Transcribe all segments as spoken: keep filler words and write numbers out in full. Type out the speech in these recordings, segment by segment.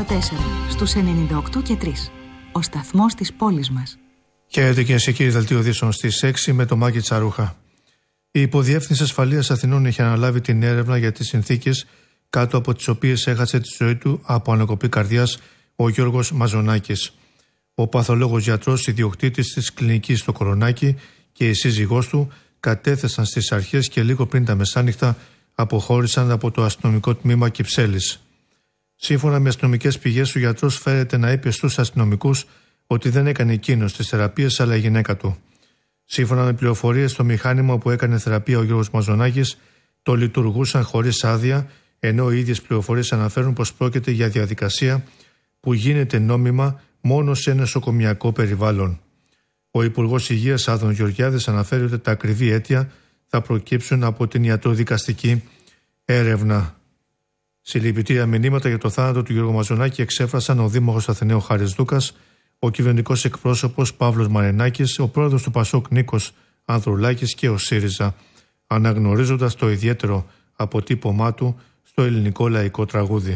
στο τέσσερα, στους ενενήντα οκτώ και τρία. Ο σταθμός της πόλης μας. Χαίρετε κυρίες και κύριοι, δελτίο ειδήσεων στις έξι με το Μάκη Τσαρούχα. Η Υποδιεύθυνση Ασφαλείας Αθηνών έχει αναλάβει την έρευνα για τις συνθήκες κάτω από τις οποίες έχασε τη ζωή του από ανακοπή καρδιάς ο Γιώργος Μαζονάκης. Ο παθολόγος γιατρός, ιδιοκτήτης της κλινικής στο Κορονάκι και η σύζυγός του κατέθεσαν στις αρχές και λίγο πριν τα μεσάνυχτα αποχώρησαν από το αστυνομικό τμήμα Κυψέλης. Σύμφωνα με αστυνομικές πηγές, ο γιατρός φέρεται να είπε στους αστυνομικούς ότι δεν έκανε εκείνος τις θεραπείες αλλά η γυναίκα του. Σύμφωνα με πληροφορίες, στο μηχάνημα που έκανε θεραπεία ο Γιώργος Μαζονάκης το λειτουργούσαν χωρίς άδεια, ενώ οι ίδιες πληροφορίες αναφέρουν πως πρόκειται για διαδικασία που γίνεται νόμιμα μόνο σε νοσοκομιακό περιβάλλον. Ο Υπουργός Υγείας Άδων Γεωργιάδης αναφέρει ότι τα ακριβή αίτια θα προκύψουν από την ιατροδικαστική έρευνα. Συλληπιτήρια μηνύματα για το θάνατο του Γιώργου Μαζονάκη εξέφρασαν ο Δήμαρχος Αθηναίου Χάρης Δούκας, ο κυβερνητικός εκπρόσωπος Παύλος Μαρενάκης, ο πρόεδρος του Πασόκ Νίκος Ανδρουλάκης και ο ΣΥΡΙΖΑ, αναγνωρίζοντας το ιδιαίτερο αποτύπωμά του στο ελληνικό λαϊκό τραγούδι.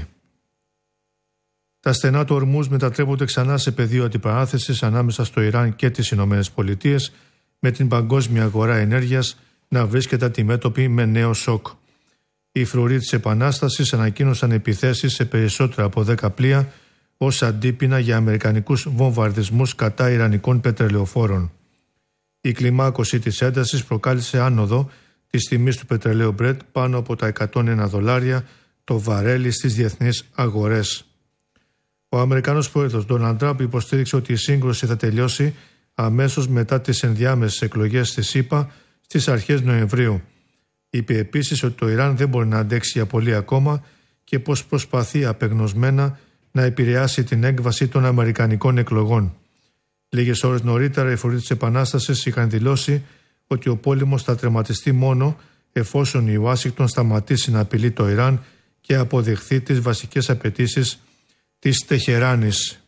Τα στενά του Ορμούζ μετατρέπονται ξανά σε πεδίο αντιπαράθεσης ανάμεσα στο Ιράν και τις Ηνωμένες Πολιτείες, με την παγκόσμια αγορά ενέργειας να βρίσκεται αντιμέτωπη με νέο σοκ. Οι φρουροί της Επανάστασης ανακοίνωσαν επιθέσεις σε περισσότερα από δέκα πλοία ως αντίπεινα για αμερικανικούς βομβαρδισμούς κατά ιρανικών πετρελαιοφόρων. Η κλιμάκωση της έντασης προκάλεσε άνοδο της τιμής του πετρελαίου Brent πάνω από τα εκατόν ένα δολάρια το βαρέλι στις διεθνείς αγορές. Ο Αμερικανός πρόεδρος Ντόναλντ Τραμπ υποστήριξε ότι η σύγκρουση θα τελειώσει αμέσως μετά τις ενδιάμεσες εκλογές στη ΣΥΠΑ στις αρχές Νοεμβρίου. Είπε επίσης ότι το Ιράν δεν μπορεί να αντέξει για πολύ ακόμα και πως προσπαθεί απεγνωσμένα να επηρεάσει την έκβαση των αμερικανικών εκλογών. Λίγες ώρες νωρίτερα, οι φρουροί της Επανάστασης είχαν δηλώσει ότι ο πόλεμος θα τερματιστεί μόνο εφόσον η Ουάσιγκτον σταματήσει να απειλεί το Ιράν και αποδεχθεί τις βασικές απαιτήσεις της Τεχεράνης.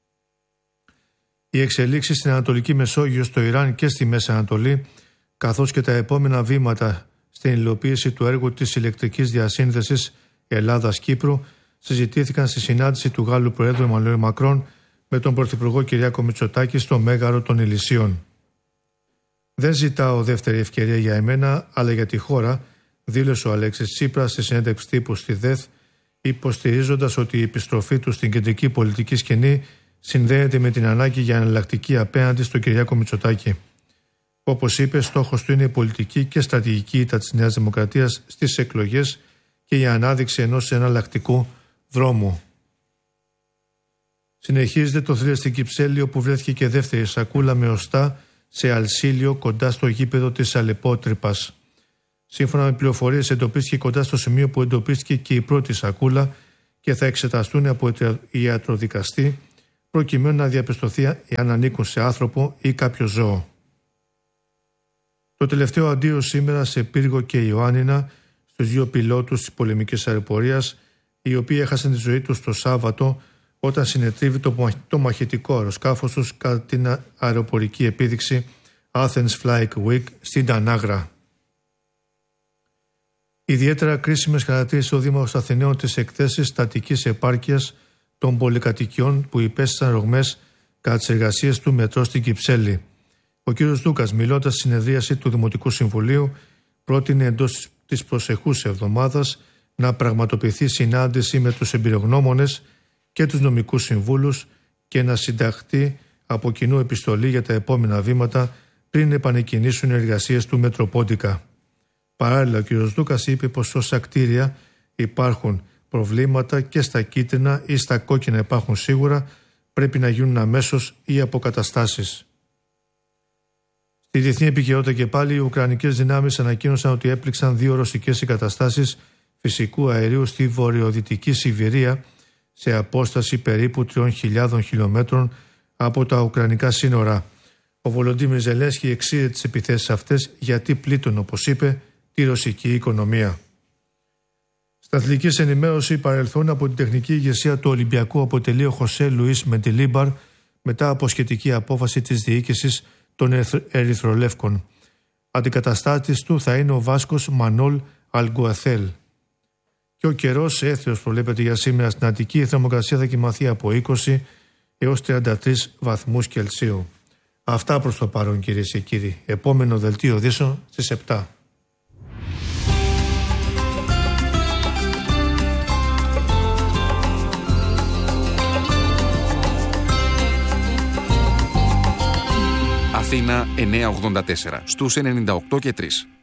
Οι εξελίξεις στην Ανατολική Μεσόγειο, στο Ιράν και στη Μέση Ανατολή, καθώς και τα επόμενα βήματα στην υλοποίηση του έργου της ηλεκτρικής διασύνδεσης Ελλάδας-Κύπρου, συζητήθηκαν στη συνάντηση του Γάλλου Προέδρου Εμμανουέλ Μακρόν με τον Πρωθυπουργό Κυριάκο Μητσοτάκη στο Μέγαρο των Ηλυσίων. «Δεν ζητάω δεύτερη ευκαιρία για εμένα, αλλά για τη χώρα», δήλωσε ο Αλέξης Τσίπρας στη συνέντευξη τύπου στη ΔΕΘ, υποστηρίζοντας ότι η επιστροφή του στην κεντρική πολιτική σκηνή συνδέεται με την ανάγκη για εναλλακτική απέναντι στον Κυριάκο Μητσοτάκη. Όπως είπε, στόχος του είναι η πολιτική και στρατηγική ήττα της Νέας Δημοκρατίας στις εκλογές και η ανάδειξη ενός εναλλακτικού δρόμου. Συνεχίζεται το θρύλο στην Κυψέλη, όπου βρέθηκε και δεύτερη σακούλα με οστά σε αλσίλιο κοντά στο γήπεδο της Αλεπότρυπας. Σύμφωνα με πληροφορίες, εντοπίστηκε κοντά στο σημείο που εντοπίστηκε και η πρώτη σακούλα και θα εξεταστούν από ιατροδικαστή προκειμένου να διαπιστωθεί αν ανήκουν σε άνθρωπο ή κάποιο ζώο. Το τελευταίο αντίο σήμερα σε Πύργο και Ιωάννινα, στους δύο πιλότους της πολεμικής αεροπορίας, οι οποίοι έχασαν τη ζωή τους το Σάββατο όταν συνετρίβει το, το μαχητικό αεροσκάφος τους κατά την αεροπορική επίδειξη Athens Flight Week στην Τανάγρα. Ιδιαίτερα κρίσιμες χαρακτήρισε ο Δήμαρχος Αθηναίων τις εκθέσεις στατικής επάρκειας των πολυκατοικιών που υπέστησαν ρογμές κατά τις εργασίες του μετρό στην Κυψέλη. Ο κ. Δούκας, μιλώντας στη συνεδρίαση του Δημοτικού Συμβουλίου, πρότεινε εντός της προσεχούς εβδομάδας να πραγματοποιηθεί συνάντηση με τους εμπειρογνώμονες και τους νομικούς συμβούλους και να συνταχθεί από κοινού επιστολή για τα επόμενα βήματα πριν επανεκκινήσουν οι εργασίες του Μετροπόντικα. Παράλληλα, ο κ. Δούκας είπε πως όσα κτίρια υπάρχουν προβλήματα και στα κίτρινα ή στα κόκκινα υπάρχουν σίγουρα, πρέπει να γίνουν αμέσως οι αποκαταστάσεις. Στη διεθνή επικαιρότητα και πάλι, οι ουκρανικές δυνάμεις ανακοίνωσαν ότι έπληξαν δύο ρωσικές εγκαταστάσεις φυσικού αερίου στη βορειοδυτική Σιβηρία σε απόσταση περίπου τριών χιλιάδων χιλιόμετρων από τα ουκρανικά σύνορα. Ο Βολοντίμιρ Ζελένσκι εξήγησε τις επιθέσεις αυτές γιατί πλήττουν, όπως είπε, τη ρωσική οικονομία. Στα αθλητικής ενημέρωση, παρελθόν από την τεχνική ηγεσία του Ολυμπιακού αποτελεί ο Χωσέ Λουίς Μεντιλίμπαρ μετά από σχετική απόφαση της διοίκησης των Ερυθρολεύκων. Αντικαταστάτης του θα είναι ο Βάσκος Μανόλ Αλγκουαθέλ. Και ο καιρός έθριος προβλέπεται για σήμερα στην Αττική. Η θερμοκρασία θα κοιμαθεί από είκοσι έως τριάντα τρεις βαθμούς Κελσίου. Αυτά προς το παρόν, κυρίες και κύριοι. Επόμενο δελτίο ειδήσεων στις επτά. Αθήνα εννιακόσια ογδόντα τέσσερα στους ενενήντα οκτώ και τρία.